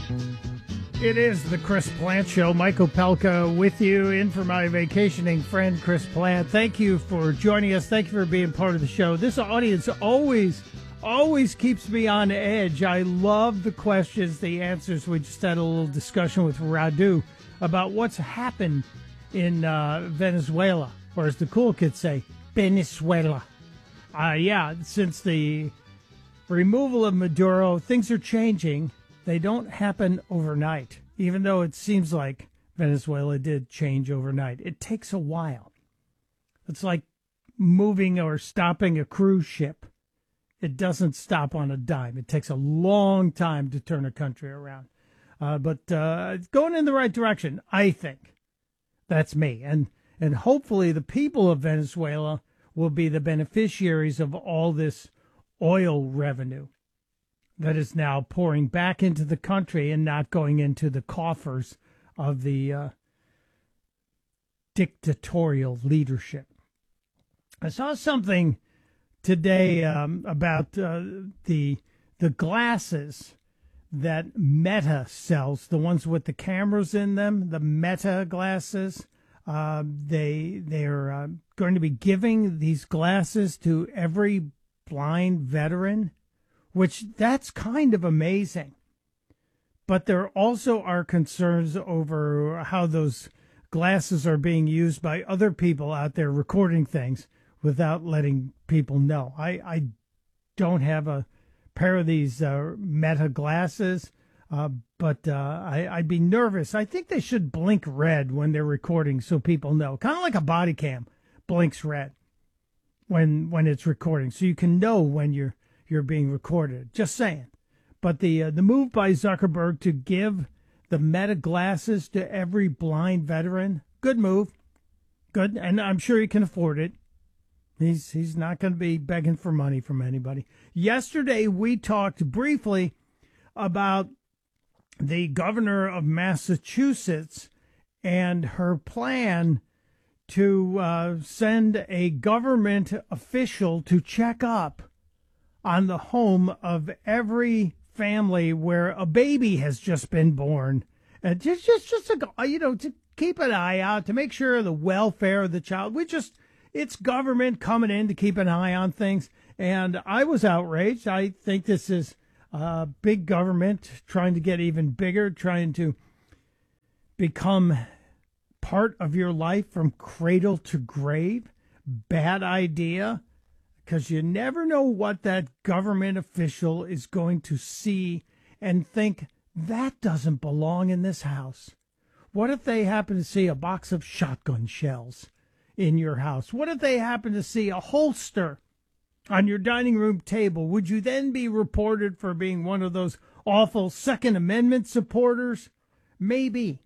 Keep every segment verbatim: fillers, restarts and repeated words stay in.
It is the Chris Plant Show. Michael Pelka with you, in for my vacationing friend, Chris Plant. Thank you for joining us. Thank you for being part of the show. This audience always, always keeps me on edge. I love the questions, the answers. We just had a little discussion with Radu about what's happened in uh, Venezuela, or as the cool kids say, Venezuela. Uh, yeah, since the removal of Maduro, things are changing. They don't happen overnight, even though it seems like Venezuela did change overnight. It takes a while. It's like moving or stopping a cruise ship. It doesn't stop on a dime. It takes a long time to turn a country around. Uh, but uh, it's going in the right direction, I think. That's me. And, and hopefully the people of Venezuela will be the beneficiaries of all this oil revenue that is now pouring back into the country and not going into the coffers of the uh, dictatorial leadership. I saw something today um, about uh, the the glasses that Meta sells, the ones with the cameras in them, the Meta glasses. Uh, they they're uh, going to be giving these glasses to every blind veteran, which that's kind of amazing. But there also are concerns over how those glasses are being used by other people out there recording things without letting people know. I, I don't have a pair of these uh, Meta glasses, uh, but uh, I, I'd be nervous. I think they should blink red when they're recording so people know. Kind of like a body cam blinks red when when it's recording, so you can know when you're you're being recorded. Just saying. But the uh, the move by Zuckerberg to give the Meta glasses to every blind veteran, good move. Good, and I'm sure he can afford it. He's he's not going to be begging for money from anybody. Yesterday we talked briefly about the governor of Massachusetts and her plan to uh, send a government official to check up on the home of every family where a baby has just been born, and just just just to, you know, to keep an eye out, to make sure the welfare of the child. We just it's government coming in to keep an eye on things, and I was outraged. I think this is uh, big government trying to get even bigger, trying to become part of your life from cradle to grave. Bad idea. Because you never know what that government official is going to see and think, that doesn't belong in this house. What if they happen to see a box of shotgun shells in your house? What if they happen to see a holster on your dining room table? Would you then be reported for being one of those awful Second Amendment supporters? Maybe.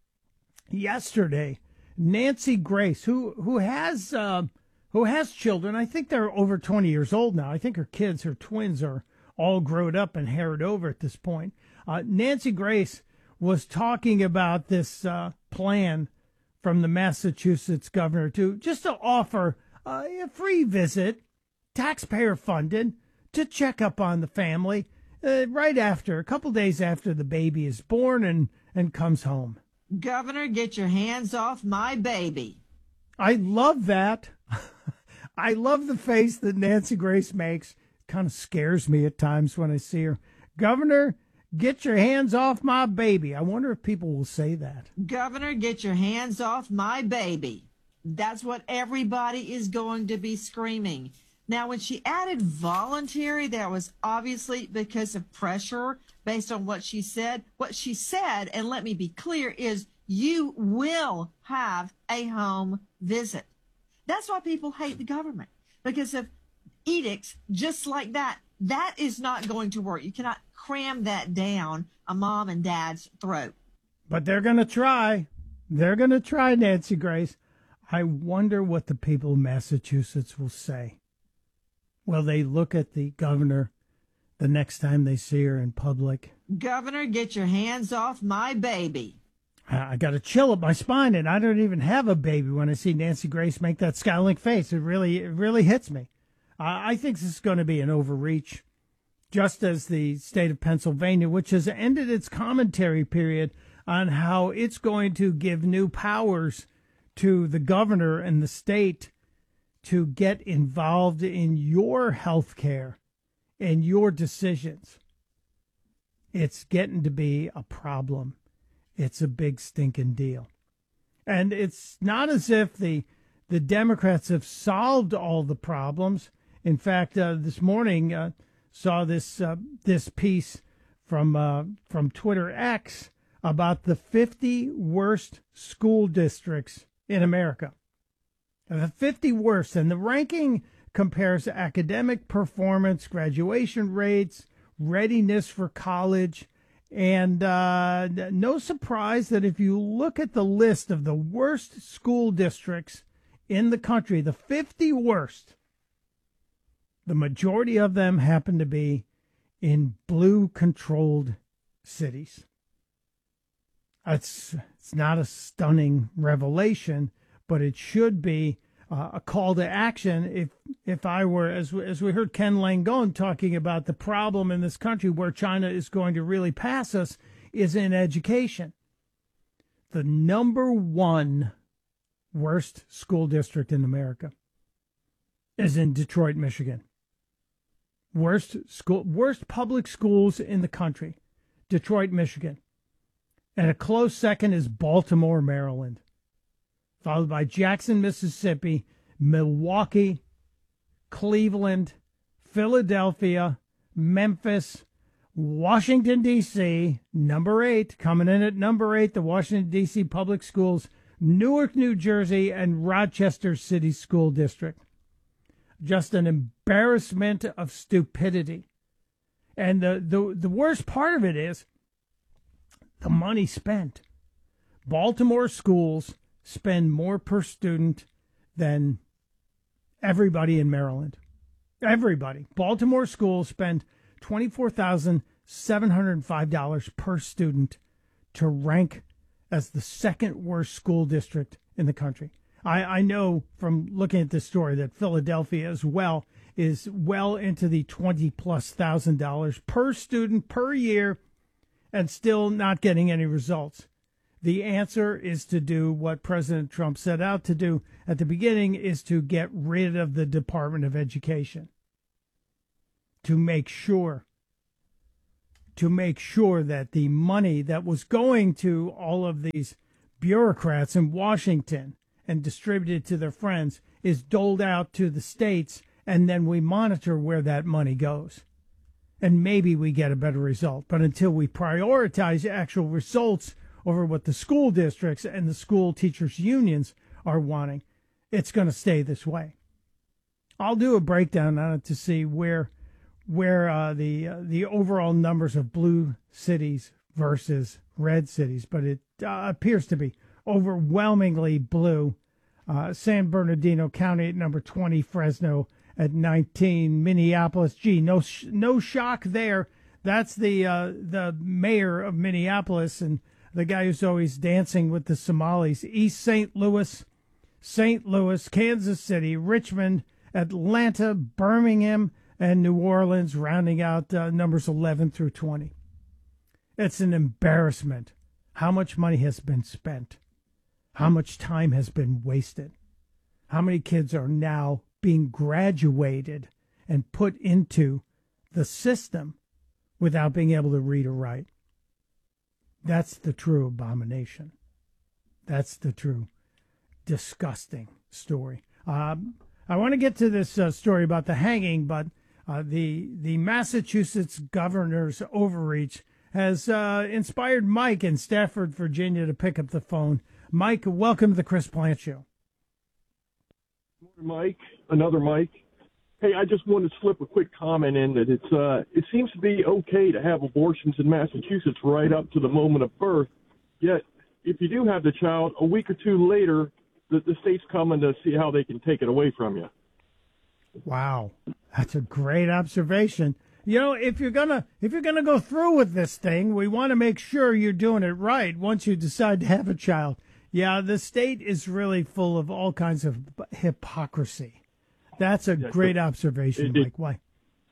Yesterday, Nancy Grace, who, who has... Uh, who has children. I think they're over twenty years old now. I think her kids, her twins, are all grown up and haired over at this point. Uh, Nancy Grace was talking about this uh, plan from the Massachusetts governor to just to offer uh, a free visit, taxpayer funded, to check up on the family uh, right after, a couple days after the baby is born and, and comes home. Governor, get your hands off my baby. I love that. I love the face that Nancy Grace makes. It kind of scares me at times when I see her. Governor, get your hands off my baby. I wonder if people will say that. Governor, get your hands off my baby. That's what everybody is going to be screaming. Now, when she added voluntary, that was obviously because of pressure based on what she said. What she said, and let me be clear, is you will have a home visit. That's why people hate the government, because of edicts just like that. That is not going to work. You cannot cram that down a mom and dad's throat. But they're going to try. They're going to try, Nancy Grace. I wonder what the people of Massachusetts will say. Will they look at the governor the next time they see her in public? Governor, get your hands off my baby. I got a chill up my spine, and I don't even have a baby when I see Nancy Grace make that Skylink face. It really, it really hits me. Uh, I think this is going to be an overreach. just as the state of Pennsylvania, which has ended its commentary period on how it's going to give new powers to the governor and the state to get involved in your health care and your decisions. It's getting to be a problem. It's a big stinking deal. And it's not as if the the Democrats have solved all the problems. In fact, uh, this morning uh, saw this uh, this piece from uh, from Twitter X about the fifty worst school districts in America. The fifty worst, and the ranking compares academic performance, graduation rates, readiness for college, and uh, no surprise that if you look at the list of the worst school districts in the country, the fifty worst, the majority of them happen to be in blue-controlled cities. It's, it's not a stunning revelation, but it should be uh, a call to action. If if I were, as as we heard Ken Langone talking about the problem in this country where China is going to really pass us, is in education. The number one worst school district in America is in Detroit, Michigan. Worst school, worst public schools in the country, Detroit, Michigan. And a close second is Baltimore, Maryland, followed by Jackson, Mississippi, Milwaukee, Cleveland, Philadelphia, Memphis, Washington, D C, number eight, coming in at number eight, the Washington, D C Public Schools, Newark, New Jersey, and Rochester City School District. Just an embarrassment of stupidity. And the, the, the worst part of it is the money spent. Baltimore schools spend more per student than everybody in Maryland. Everybody. Baltimore schools spend twenty-four thousand seven hundred five dollars per student to rank as the second worst school district in the country. I, I know from looking at this story that Philadelphia as well is well into the twenty plus thousand dollars per student per year and still not getting any results. The answer is to do what President Trump set out to do at the beginning, is to get rid of the Department of Education. To make sure, to make sure that the money that was going to all of these bureaucrats in Washington and distributed to their friends is doled out to the states, and then we monitor where that money goes. And maybe we get a better result. But until we prioritize actual results over what the school districts and the school teachers unions are wanting, it's going to stay this way. I'll do a breakdown on it to see where where uh, the uh, the overall numbers of blue cities versus red cities, but it uh, appears to be overwhelmingly blue. Uh, San Bernardino County at number twenty, Fresno at nineteen, Minneapolis. Gee, no sh- no shock there. That's the uh, the mayor of Minneapolis and the guy who's always dancing with the Somalis. East Saint Louis, Saint Louis, Kansas City, Richmond, Atlanta, Birmingham, and New Orleans, rounding out uh, numbers eleven through twenty. It's an embarrassment how much money has been spent, how much time has been wasted, how many kids are now being graduated and put into the system without being able to read or write. That's the true abomination. That's the true disgusting story. Um, I want to get to this uh, story about the hanging, but uh, the the Massachusetts governor's overreach has uh, inspired Mike in Stafford, Virginia, to pick up the phone. Mike, welcome to the Chris Plante Show. Mike, another Mike. Hey, I just wanted to slip a quick comment in that it's uh, it seems to be okay to have abortions in Massachusetts right up to the moment of birth. Yet, if you do have the child, a week or two later, the, the state's coming to see how they can take it away from you. Wow, that's a great observation. You know, if you're gonna if you're gonna go through with this thing, we want to make sure you're doing it right once you decide to have a child. Yeah, the state is really full of all kinds of hypocrisy. That's a yeah, great observation, it, Mike. Why?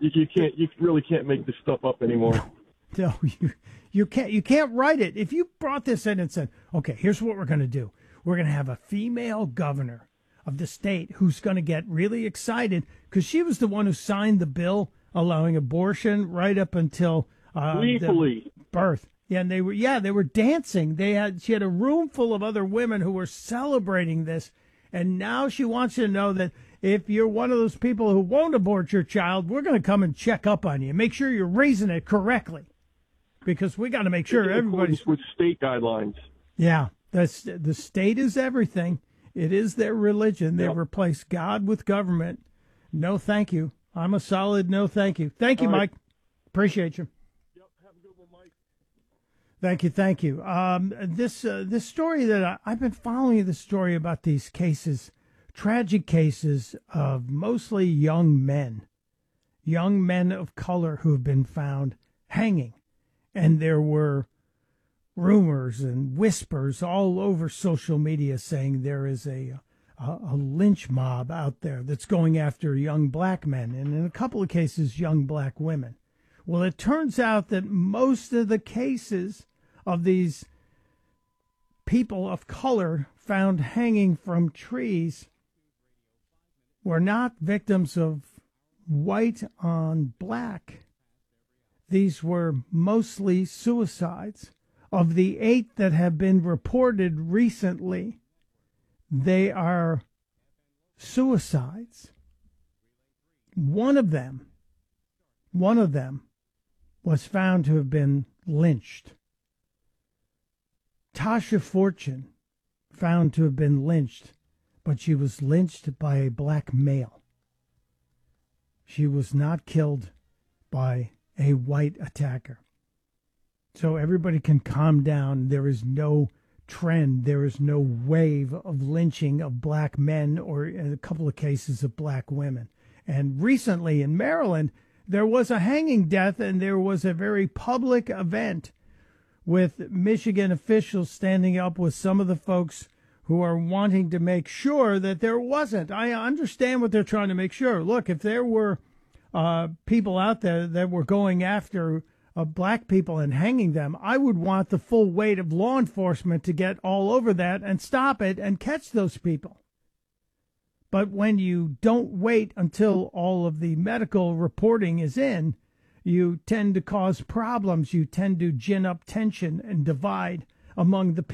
You, you can't. You really can't make this stuff up anymore. No, you you can't. You can't write it. If you brought this in and said, "Okay, here's what we're going to do. We're going to have a female governor of the state who's going to get really excited because she was the one who signed the bill allowing abortion right up until uh, the birth." Yeah, and they were yeah they were dancing. They had she had a room full of other women who were celebrating this, and now she wants you to know that if you're one of those people who won't abort your child, we're going to come and check up on you, make sure you're raising it correctly, because we got to make sure everybody's with state guidelines. Yeah, that's the state is everything. It is their religion. They Yep. replace God with government. No, thank you. I'm a solid no, thank you. Thank you, All right. Mike. Appreciate you. Yep. Have a good one, Mike. Thank you, thank you. Um, this uh, this story that I, I've been following the story about these cases, tragic cases of mostly young men, young men of color who have been found hanging, and there were rumors and whispers all over social media saying there is a, a a lynch mob out there that's going after young black men, and in a couple of cases, young black women. Well, it turns out that most of the cases of these people of color found hanging from trees were not victims of white on black. These were mostly suicides. Of the eight that have been reported recently, they are suicides. One of them, one of them was found to have been lynched. Tasha Fortune, found to have been lynched, but she was lynched by a black male. She was not killed by a white attacker. So everybody can calm down. There is no trend. There is no wave of lynching of black men or in a couple of cases of black women. And recently in Maryland, there was a hanging death, and there was a very public event with Michigan officials standing up with some of the folks who are wanting to make sure that there wasn't. I understand what they're trying to make sure. Look, if there were uh, people out there that were going after uh, black people and hanging them, I would want the full weight of law enforcement to get all over that and stop it and catch those people. But when you don't wait until all of the medical reporting is in, you tend to cause problems. You tend to gin up tension and divide among the people.